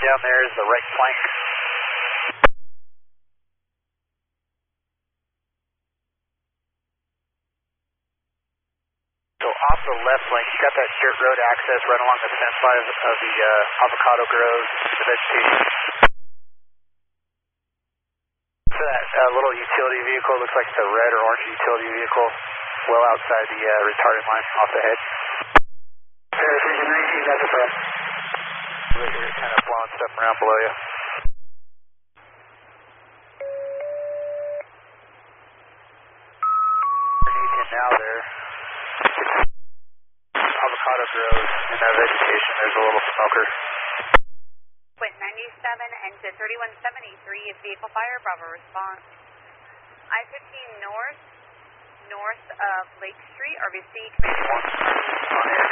down there is the right flank. So off the left flank, you got that dirt road access right along the fence line of the avocado groves, the vegetation. So that little utility vehicle looks like it's a red or orange utility vehicle, well outside the retardant line off the hedge. Vision 19, that's a threat. Right here, kind of blowing stuff around below you. Underneath you now there, avocado grows in that vegetation, there's a little smoker. Quint 97 and to 3173 is vehicle fire, Bravo response. I-15 north of Lake Street, RVC, command 1. On air.